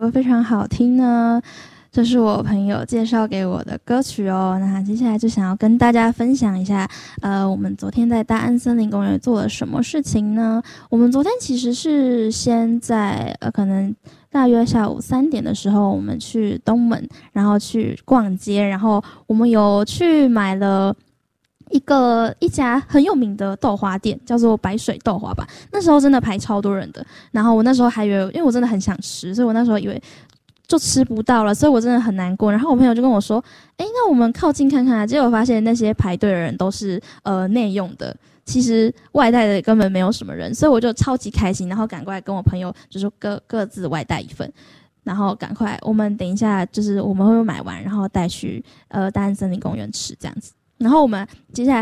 非常好听呢。这是我朋友介绍给我的歌曲哦。那接下来就想要跟大家分享一下，我们昨天在大安森林公园做了什么事情呢？我们昨天其实是先在可能大约下午3点的时候，我们去东门，然后去逛街，然后我们有去买了一家很有名的豆花店，叫做白水豆花吧。那时候真的排超多人的，然后我那时候还以为，因为我真的很想吃，所以我那时候以为就吃不到了，所以我真的很难过。然后我朋友就跟我说：那我们靠近看看啊。结果发现那些排队的人都是内用的，其实外带的根本没有什么人，所以我就超级开心，然后赶快跟我朋友就是各自外带一份。然后赶快，我们等一下就是我们会买完，然后带去大安森林公园吃这样子。然后我们接下来